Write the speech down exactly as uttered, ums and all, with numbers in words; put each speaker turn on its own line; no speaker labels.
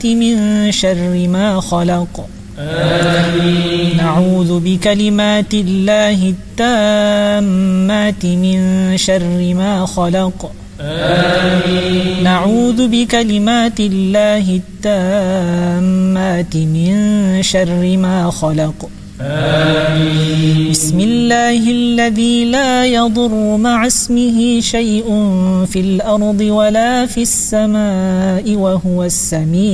من شر ما خلق.
آمين.
نعوذ بكلمات الله التامات من شر ما خلق.
آمين.
نعوذ بكلمات الله التامات من شر ما خلق.
آمين.
بسم الله الذي لا يضر مع اسمه شيء في الأرض ولا في السماء وهو السميع